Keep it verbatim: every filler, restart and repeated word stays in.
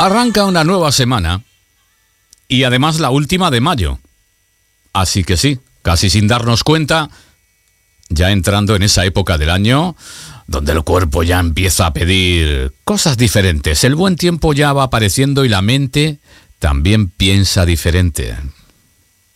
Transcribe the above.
Arranca una nueva semana y además la última de mayo. Así que sí, casi sin darnos cuenta, ya entrando en esa época del año donde el cuerpo ya empieza a pedir cosas diferentes. El buen tiempo ya va apareciendo y la mente también piensa diferente.